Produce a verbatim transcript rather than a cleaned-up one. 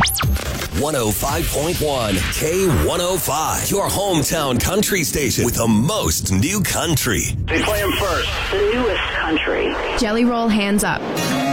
one oh five point one K one oh five, your hometown country station with the most new country. They play him first. The newest country. Jelly Roll, Hands Up.